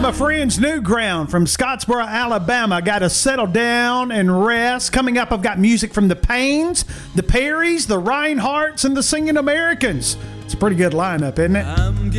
My friends, New Ground from Scottsboro, Alabama. Got to settle down and rest. Coming up, I've got music from the Pains, the Perrys, the Reinhardts, and the Singing Americans. It's a pretty good lineup, isn't it?